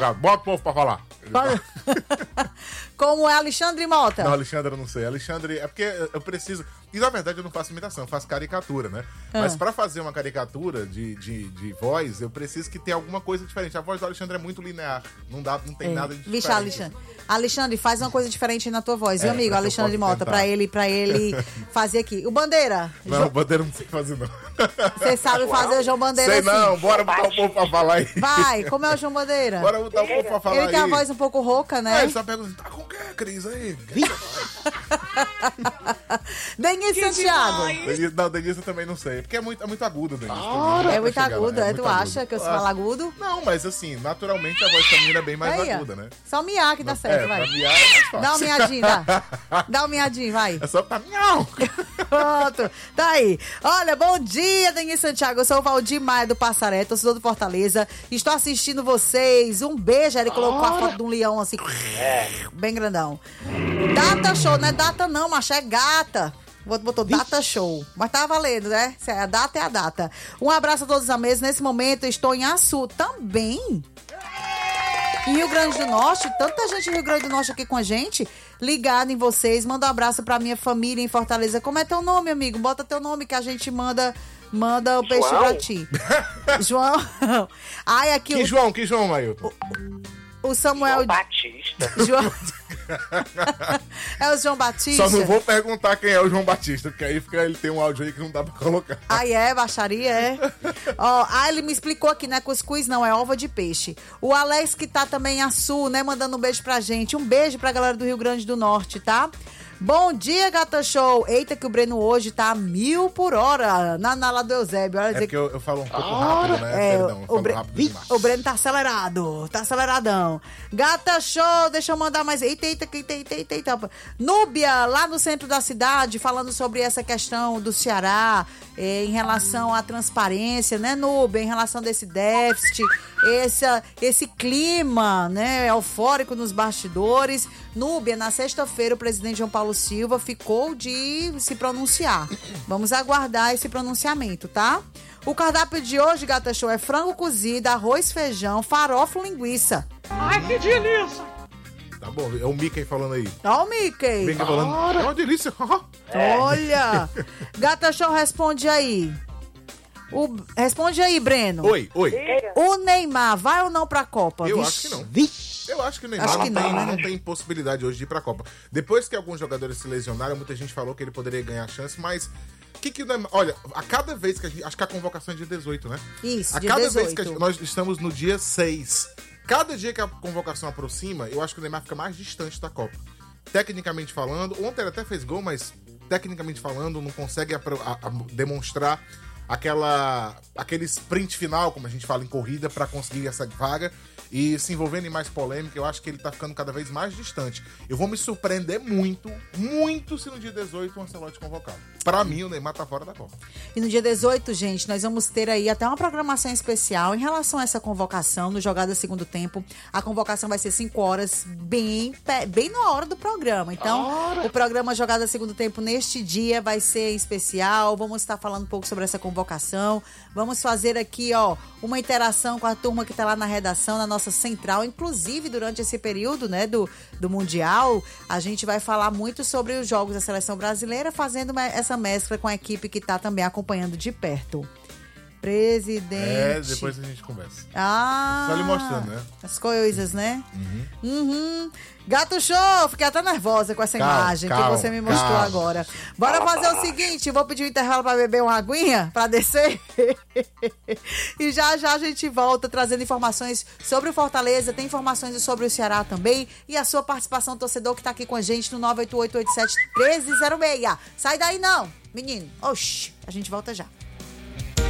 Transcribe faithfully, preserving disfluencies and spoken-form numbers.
advogado. Bota o povo pra falar. Como é Alexandre Mota? Não, Alexandre eu não sei. Alexandre, é porque eu preciso... E na verdade eu não faço imitação, eu faço caricatura, né? Ah. Mas pra fazer uma caricatura de, de, de voz, eu preciso que tenha alguma coisa diferente. A voz do Alexandre é muito linear. Não, dá, não tem é. nada de diferente. Vixe, Alexandre. Alexandre, faz uma coisa diferente na tua voz, é, viu, amigo? Alexandre Mota, pra ele, pra ele fazer aqui. O Bandeira. Não, jo... o Bandeira não sei fazer, não. Você sabe fazer o João Bandeira sei assim? Não, bora botar o povo pra falar aí. Vai, como é o João Bandeira? Bora botar o povo pra falar ele aí. Ele tem a voz um pouco rouca, né? É, ele só pergunta, tá com o que, Cris? Aí, Denise Santiago. Denise, não, Denise eu também não sei. Porque é muito, é muito agudo, Denise. Ah, é muito agudo, é? Tu acha que eu falo agudo? Não, mas assim, naturalmente a voz da menina é bem mais aí, aguda, né? Só miar que dá certo, é, vai. Pra miar é mais fácil. Dá um miadinho, dá. Dá um miadinho, vai. É só pra miau. Pronto, tá aí. Olha, bom dia, Denise Santiago. Eu sou o Valdir Maia do Passaré, torcedor do Fortaleza. Estou assistindo vocês. Um beijo. Ele colocou a foto de um leão assim, é. bem grandão. Data show, não é data não, macho, é gata. Botou data show. Mas tá valendo, né? A data é a data. Um abraço a todos à mesa. Nesse momento, eu estou em Açu também. Em Rio Grande do Norte. Tanta gente em Rio Grande do Norte aqui com a gente. Ligado em vocês. Manda um abraço pra minha família em Fortaleza. Como é teu nome, amigo? Bota teu nome que a gente manda... Manda o peixe João? pra ti. João. Ai, aqui que o... João? Que João, Mailton? O, o Samuel... João Batista. João... É o João Batista? Só não vou perguntar quem é o João Batista, porque aí fica, ele tem um áudio aí que não dá pra colocar. Ah, é? Baixaria, é? Ó, ah, ele me explicou aqui, não é cuscuz, não, é ova de peixe. O Alex, que tá também em Açu, né, mandando um beijo pra gente. Um beijo pra galera do Rio Grande do Norte, tá? Bom dia, Gata Show. Eita, que o Breno hoje tá a mil por hora na nala do Eusébio. Olha é dizer porque eu, eu falo um pouco rápido, né? É, Perdão, eu o, falo Bre... rápido demais. o Breno tá acelerado, tá aceleradão. Gata Show, deixa eu mandar mais... Eita, eita, eita, eita, eita, eita. Núbia, lá no centro da cidade, falando sobre essa questão do Ceará, eh, em relação à transparência, né, Núbia? Em relação desse déficit, esse, esse clima, né, eufórico nos bastidores. Núbia, na sexta-feira, o presidente João Paulo Silva ficou de se pronunciar. Vamos aguardar esse pronunciamento, tá? O cardápio de hoje, Gata Show, é frango cozido, arroz, feijão, farofa e linguiça. Ai, que delícia! Tá bom, é o Mickey falando aí. Ó o Mickey. Mickey falando, é uma delícia. É. Olha! Gata Show, responde aí. O... Responde aí, Breno. Oi, oi. O Neymar vai ou não pra Copa? Eu Vixe. acho que não. Vixe. Eu acho que o Neymar acho não, que tem, não, né? não tem possibilidade hoje de ir pra Copa. Depois que alguns jogadores se lesionaram, muita gente falou que ele poderia ganhar chance, mas... Que que o Neymar... Olha, a cada vez que a gente... Acho que a convocação é dia dezoito, né? Isso, a dia cada dezoito. vez que a gente, nós estamos no dia seis. Cada dia que a convocação aproxima, eu acho que o Neymar fica mais distante da Copa. Tecnicamente falando, ontem ele até fez gol, mas tecnicamente falando, não consegue a, a, a demonstrar aquela, aquele sprint final, como a gente fala em corrida, para conseguir essa vaga. E se envolvendo em mais polêmica, eu acho que ele tá ficando cada vez mais distante. Eu vou me surpreender muito, muito, se no dia dezoito o Ancelotti convocado. Pra mim, o Neymar tá fora da Copa. E no dia dezoito, gente, nós vamos ter aí até uma programação especial em relação a essa convocação no Jogada Segundo Tempo. A convocação vai ser cinco horas, bem, bem na hora do programa. Então, Ora. o programa Jogada Segundo Tempo neste dia vai ser especial. Vamos estar falando um pouco sobre essa convocação. Vamos fazer aqui, ó, uma interação com a turma que tá lá na redação, na nossa central, inclusive durante esse período, né, do, do Mundial, a gente vai falar muito sobre os jogos da Seleção Brasileira, fazendo uma, essa mescla com a equipe que tá também acompanhando de perto. Presidente... É, depois a gente conversa. Ah! Só lhe mostrando, né? As coisas, né? Uhum. Uhum. Gato Show! Fiquei até nervosa com essa calma, imagem calma, que você me mostrou calma. agora. Bora fazer o seguinte, vou pedir um intervalo pra beber uma aguinha, pra descer. E já já a gente volta trazendo informações sobre o Fortaleza, tem informações sobre o Ceará também e a sua participação, torcedor, que tá aqui com a gente no nove oito oito oito sete um três zero seis. Sai daí não, menino. Oxi, a gente volta já.